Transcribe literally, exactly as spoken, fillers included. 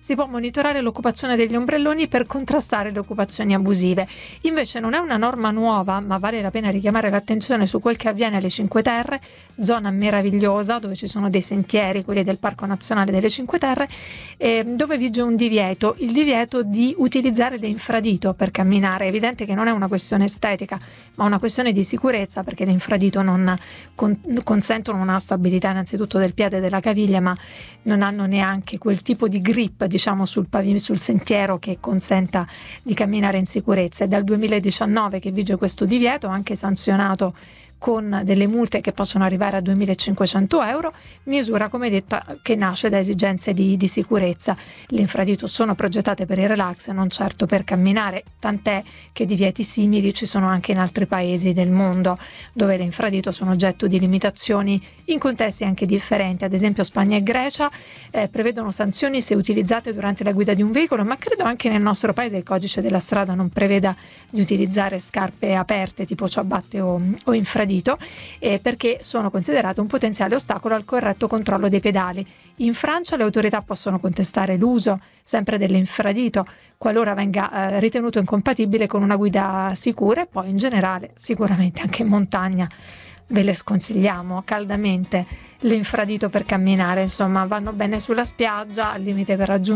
si può monitorare l'occupazione degli ombrelloni per contrastare le occupazioni abusive. Invece non è una norma nuova, ma vale la pena richiamare l'attenzione su quel che avviene alle Cinque Terre, zona meravigliosa dove ci sono dei sentieri, quelli del Parco Nazionale delle Cinque Terre, eh, dove vige un divieto, il divieto di utilizzare l'infradito per camminare. È evidente che non è una questione estetica, ma una questione di sicurezza, perché l'infradito non con, consentono una stabilità innanzitutto del piede e della caviglia, ma non hanno neanche quel tipo di grip, diciamo, sul pavimento, sul sentiero, che consenta di camminare in sicurezza. È dal duemiladiciannove che vige questo divieto, anche sanzionato con delle multe che possono arrivare a duemilacinquecento euro, misura, come detto, che nasce da esigenze di, di sicurezza. Le infradito sono progettate per il relax, non certo per camminare, tant'è che divieti simili ci sono anche in altri paesi del mondo, dove le infradito sono oggetto di limitazioni in contesti anche differenti. Ad esempio Spagna e Grecia eh, prevedono sanzioni se utilizzate durante la guida di un veicolo, ma credo anche nel nostro paese il codice della strada non preveda di utilizzare scarpe aperte tipo ciabatte o, o infradito, eh, perché sono considerate un potenziale ostacolo al corretto controllo dei pedali. In Francia le autorità possono contestare l'uso sempre dell'infradito qualora venga eh, ritenuto incompatibile con una guida sicura, e poi in generale sicuramente anche in montagna ve le sconsigliamo caldamente l'infradito per camminare. Insomma, vanno bene sulla spiaggia, al limite per raggiungere